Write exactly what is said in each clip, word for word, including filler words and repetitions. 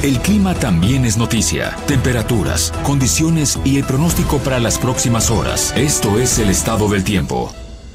El clima también es noticia. Temperaturas, condiciones y el pronóstico para las próximas horas. Esto es el estado del tiempo.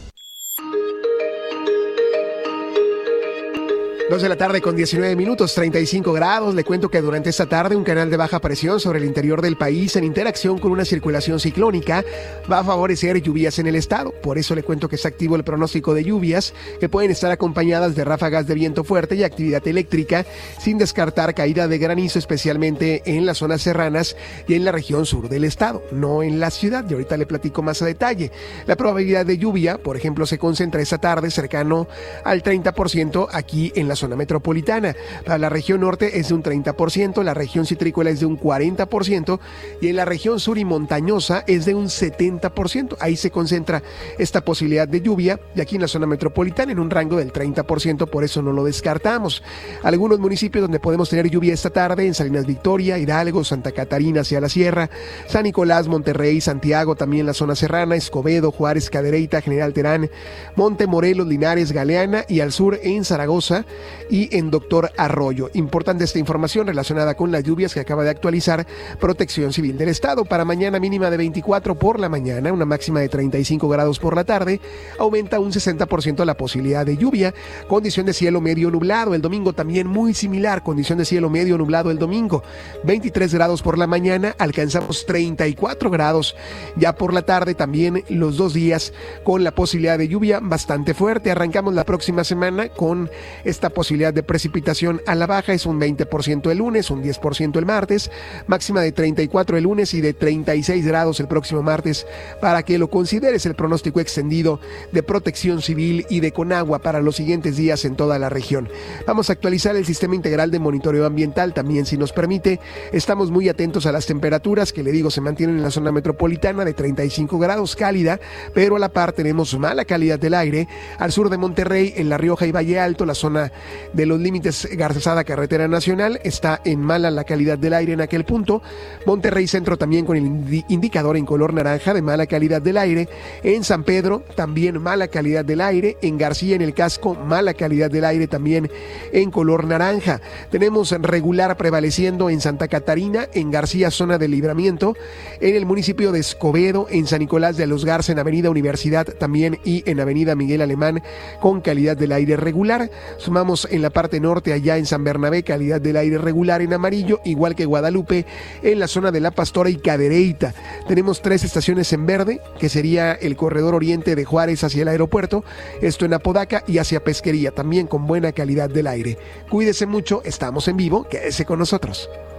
dos de la tarde con diecinueve minutos, treinta y cinco grados. Le cuento que durante esta tarde un canal de baja presión sobre el interior del país en interacción con una circulación ciclónica va a favorecer lluvias en el estado. Por eso le cuento que está activo el pronóstico de lluvias que pueden estar acompañadas de ráfagas de viento fuerte y actividad eléctrica, sin descartar caída de granizo, especialmente en las zonas serranas y en la región sur del estado, no en la ciudad. Y ahorita le platico más a detalle. La probabilidad de lluvia, por ejemplo, se concentra esta tarde cercano al treinta por ciento aquí en la zona metropolitana. Para la región norte es de un treinta por ciento, la región citrícola es de un cuarenta por ciento y en la región sur y montañosa es de un setenta por ciento. Ahí se concentra esta posibilidad de lluvia y aquí en la zona metropolitana en un rango del treinta por ciento, por eso no lo descartamos. Algunos municipios donde podemos tener lluvia esta tarde: en Salinas Victoria, Hidalgo, Santa Catarina hacia la sierra, San Nicolás, Monterrey, Santiago, también la zona serrana, Escobedo, Juárez, Cadereyta, General Terán, Monte Morelos, Linares, Galeana y al sur en Zaragoza y en Doctor Arroyo. Importante esta información relacionada con las lluvias que acaba de actualizar Protección Civil del Estado. Para mañana mínima de veinticuatro por la mañana, una máxima de treinta y cinco grados por la tarde, aumenta un sesenta por ciento la posibilidad de lluvia, condición de cielo medio nublado. El domingo también muy similar, condición de cielo medio nublado el domingo, veintitrés grados por la mañana, alcanzamos treinta y cuatro grados ya por la tarde, también los dos días con la posibilidad de lluvia bastante fuerte. Arrancamos la próxima semana con esta posibilidad de precipitación a la baja, es un veinte por ciento el lunes, un diez por ciento el martes, máxima de treinta y cuatro el lunes y de treinta y seis grados el próximo martes, para que lo consideres. El pronóstico extendido de Protección Civil y de Conagua para los siguientes días en toda la región. Vamos a actualizar el sistema integral de monitoreo ambiental también, si nos permite. Estamos muy atentos a las temperaturas que, le digo, se mantienen en la zona metropolitana de treinta y cinco grados, cálida, pero a la par tenemos mala calidad del aire al sur de Monterrey, en La Rioja y Valle Alto, la zona de los límites Garzazada Carretera Nacional, está en mala la calidad del aire en aquel punto. Monterrey Centro también con el indi- indicador en color naranja de mala calidad del aire. En San Pedro también mala calidad del aire. En García, en el Casco, mala calidad del aire también en color naranja. Tenemos regular prevaleciendo en Santa Catarina, en García zona de Libramiento, en el municipio de Escobedo, en San Nicolás de los Garza, en Avenida Universidad también y en Avenida Miguel Alemán con calidad del aire regular. Sumamos en la parte norte, allá en San Bernabé, calidad del aire regular en amarillo, igual que Guadalupe, en la zona de La Pastora y Cadereyta. Tenemos tres estaciones en verde, que sería el corredor oriente de Juárez hacia el aeropuerto, esto en Apodaca, y hacia Pesquería, también con buena calidad del aire. Cuídese mucho, estamos en vivo, quédese con nosotros.